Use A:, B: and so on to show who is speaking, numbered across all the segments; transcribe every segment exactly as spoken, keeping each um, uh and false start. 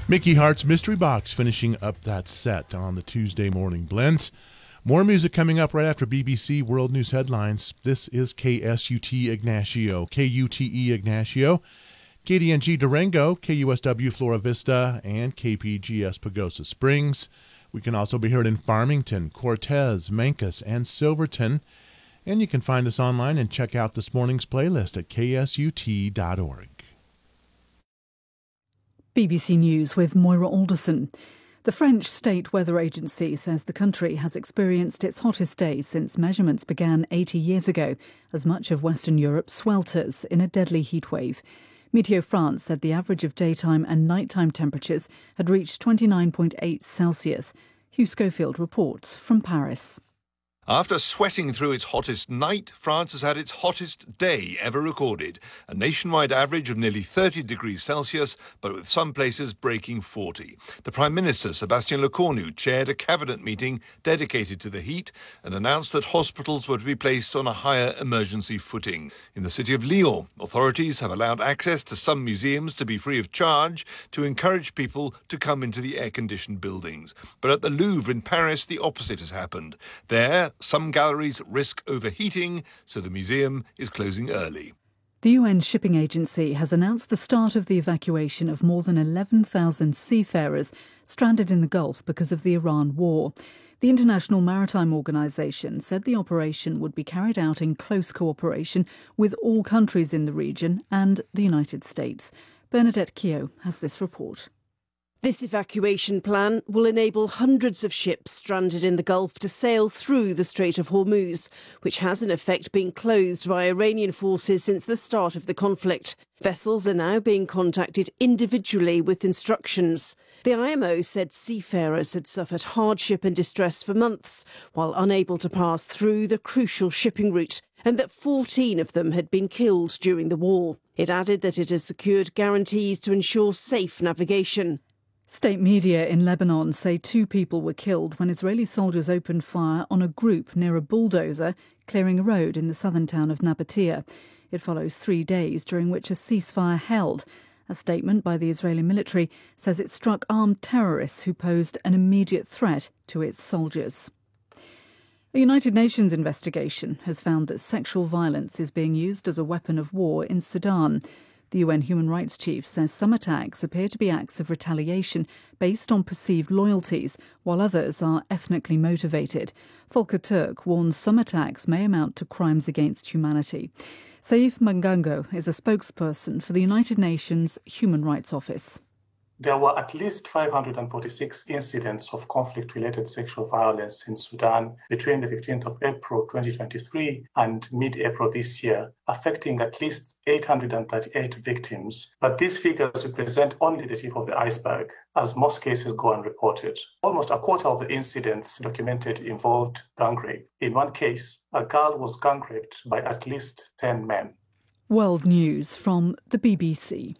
A: Mickey Hart's Mystery Box finishing up that set on the Tuesday Morning Blends. More music coming up right after B B C World News headlines. This is K S U T Ignacio, K U T E Ignacio, K D N G Durango, K U S W Flora Vista, and K P G S Pagosa Springs. We can also be heard in Farmington, Cortez, Mancos, and Silverton. And you can find us online and check out this morning's playlist at K S U T dot org.
B: B B C News with Moira Alderson. The French State Weather Agency says the country has experienced its hottest day since measurements began eighty years ago, as much of Western Europe swelters in a deadly heatwave. Meteo France said the average of daytime and nighttime temperatures had reached twenty-nine point eight Celsius. Hugh Schofield reports from Paris.
C: After sweating through its hottest night, France has had its hottest day ever recorded, a nationwide average of nearly thirty degrees Celsius, but with some places breaking forty. The Prime Minister, Sébastien Lecornu, chaired a cabinet meeting dedicated to the heat and announced that hospitals were to be placed on a higher emergency footing. In the city of Lyon, authorities have allowed access to some museums to be free of charge to encourage people to come into the air-conditioned buildings. But at the Louvre in Paris, the opposite has happened. There, some galleries risk overheating, so the museum is closing early.
B: The U N Shipping Agency has announced the start of the evacuation of more than eleven thousand seafarers stranded in the Gulf because of the Iran war. The International Maritime Organization said the operation would be carried out in close cooperation with all countries in the region and the United States. Bernadette Keogh has this report.
D: This evacuation plan will enable hundreds of ships stranded in the Gulf to sail through the Strait of Hormuz, which has in effect been closed by Iranian forces since the start of the conflict. Vessels are now being contacted individually with instructions. The I M O said seafarers had suffered hardship and distress for months while unable to pass through the crucial shipping route, and that fourteen of them had been killed during the war. It added that it has secured guarantees to ensure safe navigation.
B: State media in Lebanon say two people were killed when Israeli soldiers opened fire on a group near a bulldozer clearing a road in the southern town of Nabatea. It follows three days during which a ceasefire held. A statement by the Israeli military says it struck armed terrorists who posed an immediate threat to its soldiers. A United Nations investigation has found that sexual violence is being used as a weapon of war in Sudan. The U N Human Rights Chief says some attacks appear to be acts of retaliation based on perceived loyalties, while others are ethnically motivated. Volker Turk warns some attacks may amount to crimes against humanity. Saif Mangango is a spokesperson for the United Nations Human Rights Office.
E: There were at least five hundred forty-six incidents of conflict-related sexual violence in Sudan between the fifteenth of April twenty twenty-three and mid-April this year, affecting at least eight hundred thirty-eight victims. But these figures represent only the tip of the iceberg, as most cases go unreported. Almost a quarter of the incidents documented involved gang rape. In one case, a girl was gang raped by at least ten men.
B: World News from the B B C.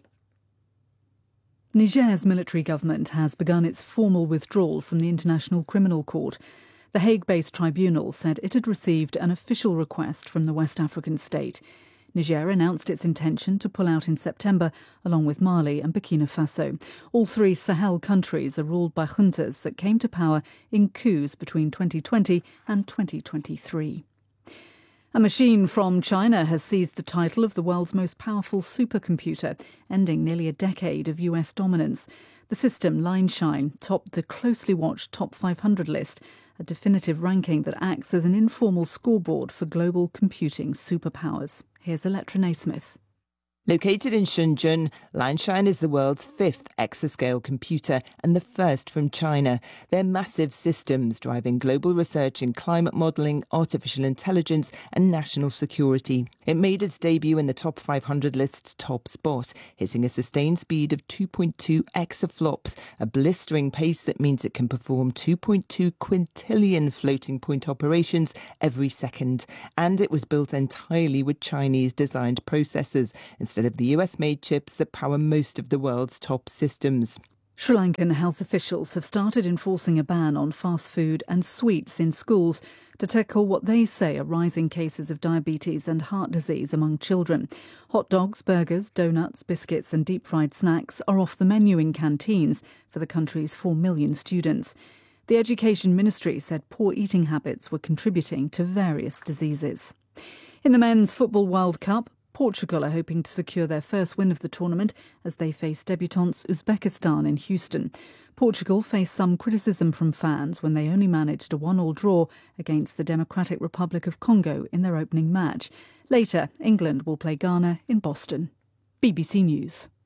B: Niger's military government has begun its formal withdrawal from the International Criminal Court. The Hague-based tribunal said it had received an official request from the West African state. Niger announced its intention to pull out in September, along with Mali and Burkina Faso. All three Sahel countries are ruled by juntas that came to power in coups between twenty twenty and twenty twenty-three. A machine from China has seized the title of the world's most powerful supercomputer, ending nearly a decade of U S dominance. The system, Lineshine, topped the closely watched Top five hundred list, a definitive ranking that acts as an informal scoreboard for global computing superpowers. Here's Electra Naismith.
F: Located in Shenzhen, Lineshine is the world's fifth exascale computer and the first from China. They're massive systems driving global research in climate modelling, artificial intelligence and national security. It made its debut in the Top five hundred list's top spot, hitting a sustained speed of two point two exaflops, a blistering pace that means it can perform two point two quintillion floating point operations every second. And it was built entirely with Chinese-designed processors, instead of the U S-made chips that power most of the world's top systems.
B: Sri Lankan health officials have started enforcing a ban on fast food and sweets in schools to tackle what they say are rising cases of diabetes and heart disease among children. Hot dogs, burgers, donuts, biscuits and deep-fried snacks are off the menu in canteens for the country's four million students. The Education Ministry said poor eating habits were contributing to various diseases. In the Men's Football World Cup, Portugal are hoping to secure their first win of the tournament as they face debutants Uzbekistan in Houston. Portugal faced some criticism from fans when they only managed a one-all draw against the Democratic Republic of Congo in their opening match. Later, England will play Ghana in Boston. B B C News.